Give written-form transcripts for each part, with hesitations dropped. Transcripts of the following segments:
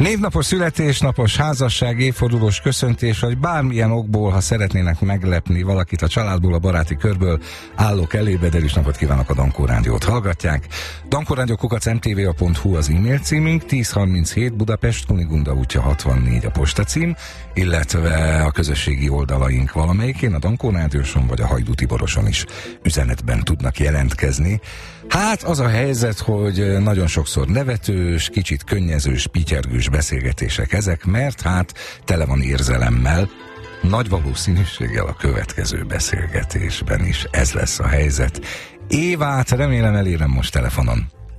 Névnapos, születésnapos, házasság, évfordulós köszöntés, vagy bármilyen okból, ha szeretnének meglepni valakit a családból, a baráti körből, állok elébe, de is napot kívánok, a Dankó Rádiót hallgatják. dankorádió@mtva.hu az e-mail címünk, 1037 Budapest, Kunigunda útja 64 a postacím, illetve a közösségi oldalaink valamelyikén, a Dankó Rádióson vagy a Hajdú Tiboroson is üzenetben tudnak jelentkezni. Hát az a helyzet, hogy nagyon sokszor nevetős, kicsit könnyezős, pityergős beszélgetések ezek, mert hát tele van érzelemmel. Nagy valószínűséggel a következő beszélgetésben is ez lesz a helyzet. Évát remélem elérem most telefonon.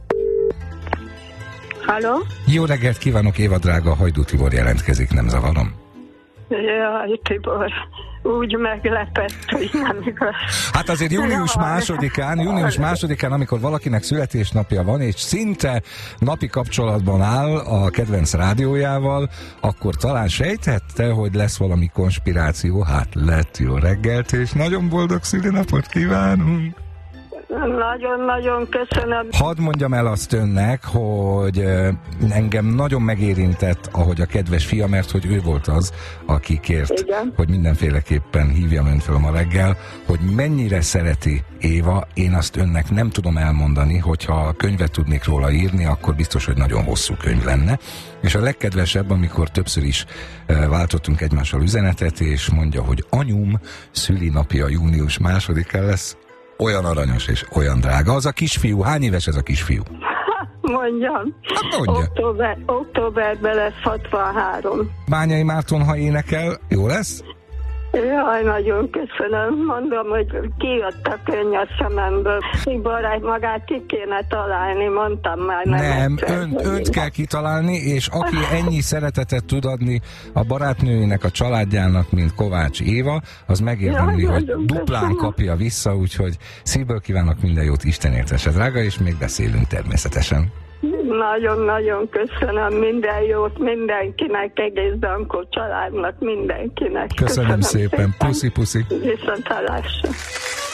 Halló? Jó reggelt kívánok, Éva drága, Hajdú Tibor jelentkezik, nem zavarom? Jaj, Tibor, úgy meglepett, hogy nem igaz. Hát azért június másodikán, amikor valakinek születésnapja van, és szinte napi kapcsolatban áll a kedvenc rádiójával, akkor talán sejthette, hogy lesz valami konspiráció. Hát lett, jó reggelt, és nagyon boldog szülinapot kívánunk! Nagyon-nagyon köszönöm. Hadd mondjam el azt önnek, hogy engem nagyon megérintett, ahogy a kedves fia, mert hogy ő volt az, aki kért, igen, hogy mindenféleképpen hívjam önt fel ma reggel, hogy mennyire szereti Éva. Én azt önnek nem tudom elmondani, hogyha könyvet tudnék róla írni, akkor biztos, hogy nagyon hosszú könyv lenne. És a legkedvesebb, amikor többször is váltottunk egymással üzenetet, és mondja, hogy anyum szülinapja június 2-án lesz. Olyan aranyos és olyan drága. Az a kisfiú, hány éves ez a kisfiú? Mondjam. Hát mondja. Októberben lesz 63. Bányai Márton, ha énekel, jó lesz? Jaj, nagyon köszönöm. Mondom, hogy kijött a könny a szememből. Tibor, magát ki kéne találni, mondtam már. Nem, önt kell kitalálni, és aki ennyi szeretetet tud adni a barátnőjének, a családjának, mint Kovács Éva, az megérdemli, hogy duplán kapja vissza, úgyhogy szívből kívánok minden jót, Isten éltesse, drága, és még beszélünk természetesen. Nagyon-nagyon köszönöm, minden jót mindenkinek, egész Dankó családnak, mindenkinek. Köszönöm szépen. Puszi-puszi. Viszontlátásra.